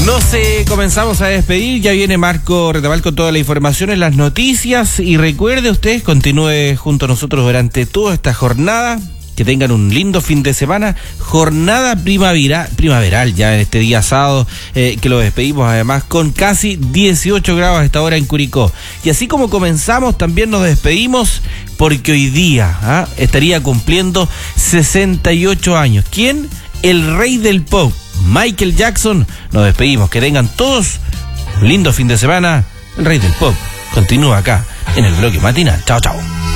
Comenzamos a despedir, ya viene Marco Retamal con toda la información en las noticias y recuerde usted, continúe junto a nosotros durante toda esta jornada, que tengan un lindo fin de semana, jornada primaveral ya en este día sábado, que lo despedimos además con casi 18 grados a esta hora en Curicó. Y así como comenzamos, también nos despedimos porque hoy día estaría cumpliendo 68 años. ¿Quién? El rey del pop, Michael Jackson. Nos despedimos, que tengan todos un lindo fin de semana. El rey del pop continúa acá en el bloque matinal. Chao, chao.